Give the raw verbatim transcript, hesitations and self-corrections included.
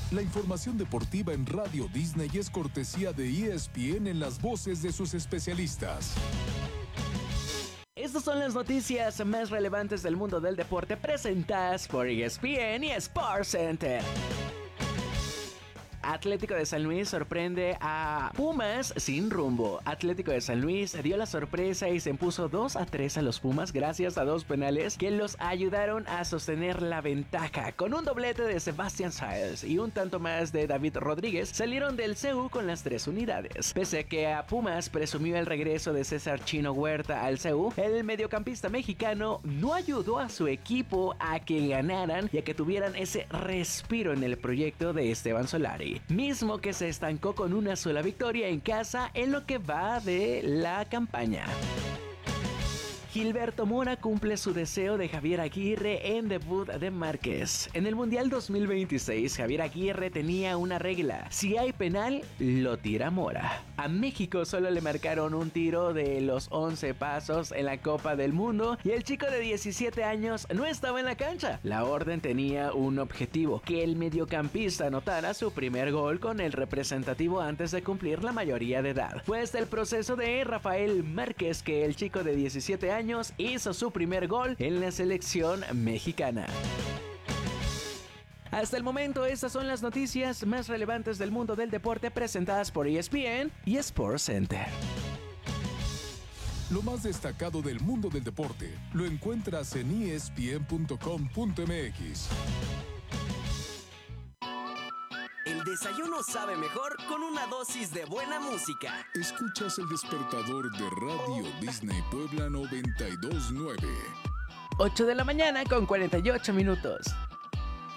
La información deportiva en Radio Disney es cortesía de E S P N en las voces de sus especialistas. Estas son las noticias más relevantes del mundo del deporte presentadas por E S P N y Sports Center. Atlético de San Luis sorprende a Pumas sin rumbo. Atlético de San Luis dio la sorpresa y se impuso dos a tres a los Pumas gracias a dos penales que los ayudaron a sostener la ventaja. Con un doblete de Sebastián Sáenz y un tanto más de David Rodríguez, salieron del C U con las tres unidades. Pese a que a Pumas presumió el regreso de César Chino Huerta al C U, el mediocampista mexicano no ayudó a su equipo a que ganaran y a que tuvieran ese respiro en el proyecto de Esteban Solari, mismo que se estancó con una sola victoria en casa en lo que va de la campaña. Gilberto Mora cumple su deseo de Javier Aguirre en debut de Márquez. En el Mundial dos mil veintiséis, Javier Aguirre tenía una regla: si hay penal, lo tira Mora. A México solo le marcaron un tiro de los once pasos en la Copa del Mundo y el chico de diecisiete años no estaba en la cancha. La orden tenía un objetivo: que el mediocampista anotara su primer gol con el representativo antes de cumplir la mayoría de edad. Fue hasta el proceso de Rafael Márquez que el chico de diecisiete años hizo su primer gol en la selección mexicana. Hasta el momento, estas son las noticias más relevantes del mundo del deporte presentadas por E S P N y Sports Center. Lo más destacado del mundo del deporte lo encuentras en E S P N punto com punto M X. El desayuno sabe mejor con una dosis de buena música. Escuchas el despertador de Radio Disney Puebla noventa y dos punto nueve. ocho de la mañana con cuarenta y ocho minutos.